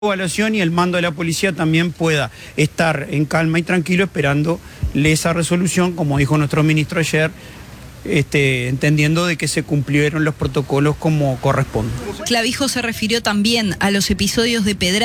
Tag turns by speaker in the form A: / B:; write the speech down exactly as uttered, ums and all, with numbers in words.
A: evaluación y el mando de la policía también pueda estar en calma y tranquilo esperando esa resolución, como dijo nuestro ministro ayer, este, entendiendo de que se cumplieron los protocolos como corresponde.
B: Clavijo se refirió también a los episodios de pedrada